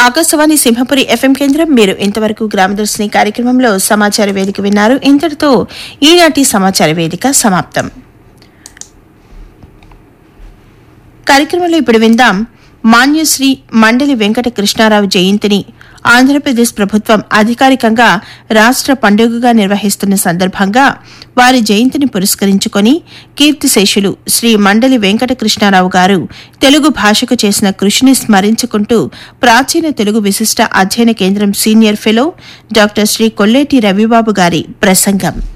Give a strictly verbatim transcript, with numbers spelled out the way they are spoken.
Akashvani Simhapuri FM కేంద్రం. మీరు ఇంతవరకు గ్రామదర్శిని కార్యక్రమంలో సమాచార వేదిక విన్నారు. ఇంతటితో ఈనాటి సమాచార వేదిక సమాప్తం. కార్యక్రమంలో ఇప్పుడు విందాం మాన్యశ్రీ మండలి వెంకట కృష్ణారావు జయంతిని ఆంధ్రప్రదేశ్ ప్రభుత్వం అధికారికంగా రాష్ట్ర పండుగగా నిర్వహిస్తున్న సందర్భంగా వారి జయంతిని పురస్కరించుకొని కీర్తిశేషులు శ్రీ మండలి వెంకట కృష్ణారావు గారు తెలుగు భాషకు చేసిన కృషిని స్మరించుకుంటూ ప్రాచీన తెలుగు విశిష్ట అధ్యయన కేంద్రం senior fellow doctor Shri కొల్లేటి Ravibabu గారి ప్రసంగం.